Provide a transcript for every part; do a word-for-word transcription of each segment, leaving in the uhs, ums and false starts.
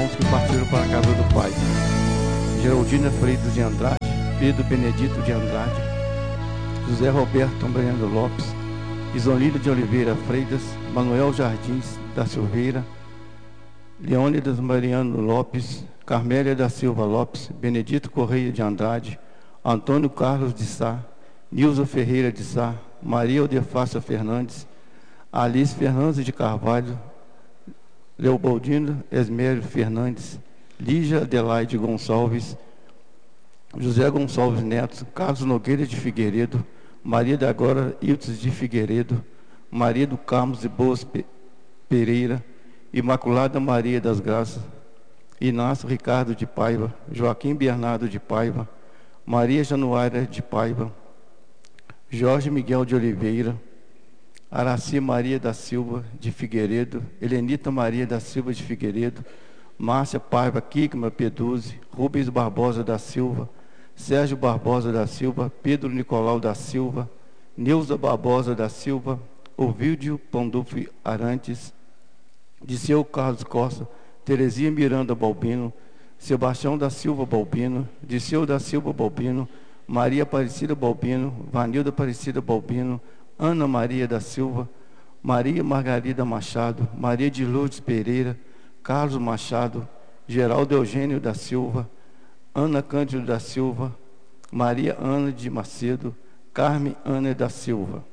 irmãos que partiram para a casa do Pai: Geraldina Freitas de Andrade, Pedro Benedito de Andrade, José Roberto Breno Lopes, Isonilda de Oliveira Freitas, Manuel Jardins da Silveira, Leônidas Mariano Lopes, Carmélia da Silva Lopes, Benedito Correia de Andrade, Antônio Carlos de Sá, Nilza Ferreira de Sá, Maria Odefácia Fernandes, Alice Fernandes de Carvalho, Leopoldino Esmério Fernandes, Lígia Adelaide Gonçalves, José Gonçalves Neto, Carlos Nogueira de Figueiredo, Maria da Glória Iltes de Figueiredo, Maria do Carmo de Boas Pereira, Imaculada Maria das Graças, Inácio Ricardo de Paiva, Joaquim Bernardo de Paiva, Maria Januária de Paiva, Jorge Miguel de Oliveira, Araci Maria da Silva de Figueiredo, Helenita Maria da Silva de Figueiredo, Márcia Paiva Kikma Peduzzi, Rubens Barbosa da Silva, Sérgio Barbosa da Silva, Pedro Nicolau da Silva, Neuza Barbosa da Silva, Ovídio Pandolfi Arantes, Disseu Carlos Costa, Terezinha Miranda Balbino, Sebastião da Silva Balbino, Disseu da Silva Balbino, Maria Aparecida Balbino, Vanilda Aparecida Balbino, Ana Maria da Silva, Maria Margarida Machado, Maria de Lourdes Pereira, Carlos Machado, Geraldo Eugênio da Silva, Ana Cândido da Silva, Maria Ana de Macedo, Carmen Ana da Silva,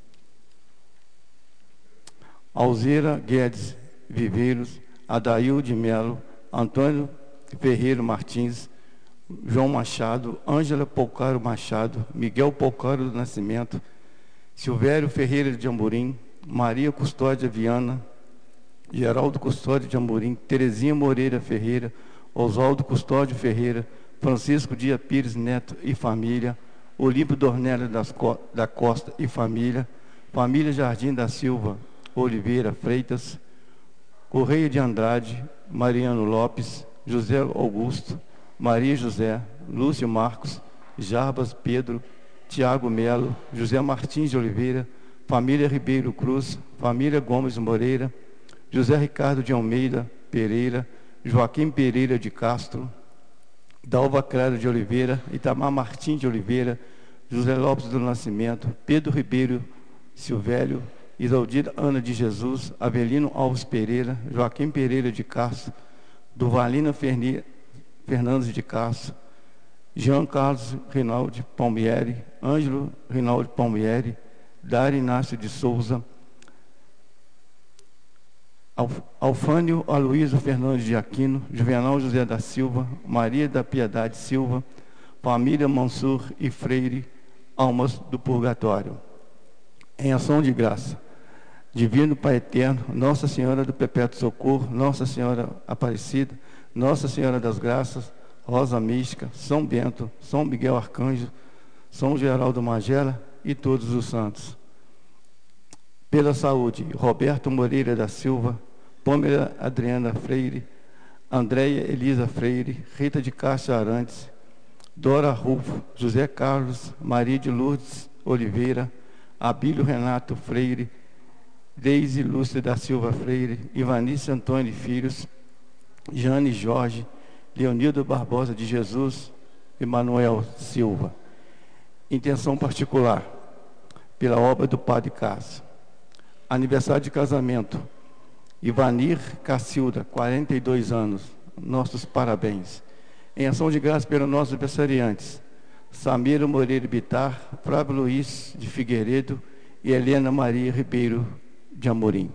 Alzeira Guedes Viveiros, Adail de Melo, Antônio Ferreira Martins, João Machado, Ângela Polcaro Machado, Miguel Polcaro do Nascimento, Silvério Ferreira de Amorim, Maria Custódia Viana, Geraldo Custódio de Amorim, Terezinha Moreira Ferreira, Oswaldo Custódio Ferreira, Francisco Dia Pires Neto e família, Olímpio Dornella da Costa e família, família Jardim da Silva Oliveira Freitas, Correia de Andrade, Mariano Lopes, José Augusto, Maria José, Lúcio Marcos, Jarbas Pedro, Tiago Melo, José Martins de Oliveira, família Ribeiro Cruz, família Gomes Moreira, José Ricardo de Almeida Pereira, Joaquim Pereira de Castro, Dalva Clara de Oliveira, Itamar Martins de Oliveira, José Lopes do Nascimento, Pedro Ribeiro Silvério, Isaldira Ana de Jesus, Avelino Alves Pereira, Joaquim Pereira de Castro, Duvalina Ferni, Fernandes de Castro, Jean Carlos Rinaldi Palmieri, Ângelo Rinaldi Palmieri, Dari Inácio de Souza, Alfânio Aloysio Fernandes de Aquino, Juvenal José da Silva, Maria da Piedade Silva, família Mansur e Freire, almas do purgatório. Em ação de graça, Divino Pai Eterno, Nossa Senhora do Perpétuo Socorro, Nossa Senhora Aparecida, Nossa Senhora das Graças, Rosa Mística, São Bento, São Miguel Arcanjo, São Geraldo Magela e todos os santos. Pela saúde, Roberto Moreira da Silva, Pâmela Adriana Freire, Andréia Elisa Freire, Rita de Castro Arantes, Dora Rufo, José Carlos, Maria de Lourdes Oliveira, Abílio Renato Freire, Deise Lúcia da Silva Freire, Ivanice Antônio Filhos, Jane Jorge, Leonildo Barbosa de Jesus e Manuel Silva. Intenção particular, pela obra do Padre Cássio. Aniversário de casamento, Ivanir Cacilda, quarenta e dois anos, nossos parabéns. Em ação de graça pelos nossos aniversariantes, Samira Moreira Bitar, Flávio Luiz de Figueiredo e Helena Maria Ribeiro de Amorim.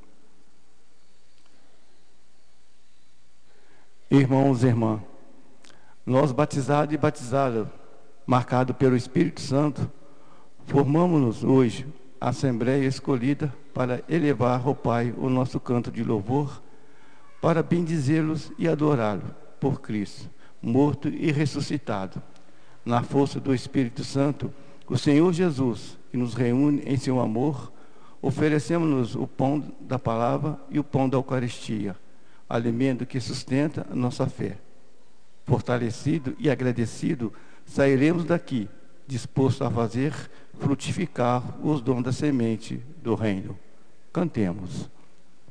Irmãos e irmãs, nós batizados e batizadas, marcados pelo Espírito Santo, formamos-nos hoje a Assembleia escolhida para elevar ao Pai o nosso canto de louvor, para bendizê-los e adorá-lo por Cristo, morto e ressuscitado. Na força do Espírito Santo, o Senhor Jesus, que nos reúne em seu amor, oferecemos-nos o pão da palavra e o pão da Eucaristia, alimento que sustenta a nossa fé. Fortalecido e agradecido, sairemos daqui, disposto a fazer frutificar os dons da semente do reino. Cantemos.